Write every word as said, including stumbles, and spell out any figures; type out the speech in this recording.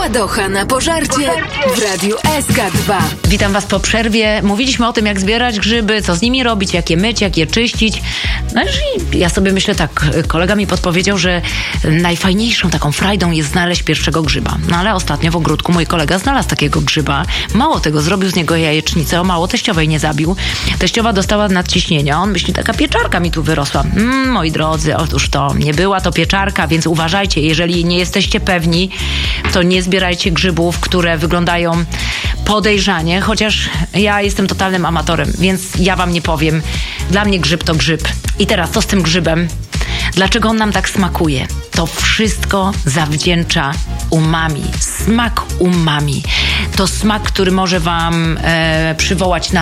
Ładocha na pożarcie w Radiu S K dwa. Witam Was po przerwie. Mówiliśmy o tym, jak zbierać grzyby, co z nimi robić, jak je myć, jak je czyścić. No i ja sobie myślę tak, kolega mi podpowiedział, że najfajniejszą taką frajdą jest znaleźć pierwszego grzyba. No ale ostatnio w ogródku mój kolega znalazł takiego grzyba. Mało tego, zrobił z niego jajecznicę, o mało teściowej nie zabił. Teściowa dostała nadciśnienia. On myśli, taka pieczarka mi tu wyrosła. Mm, moi drodzy, otóż to nie była to pieczarka, więc uważajcie, jeżeli nie jesteście pewni, to nie zbierajcie grzybów, które wyglądają podejrzanie, chociaż ja jestem totalnym amatorem, więc ja wam nie powiem. Dla mnie grzyb to grzyb. I teraz co z tym grzybem? Dlaczego on nam tak smakuje? To wszystko zawdzięcza umami. Smak umami. To smak, który może wam e, przywołać na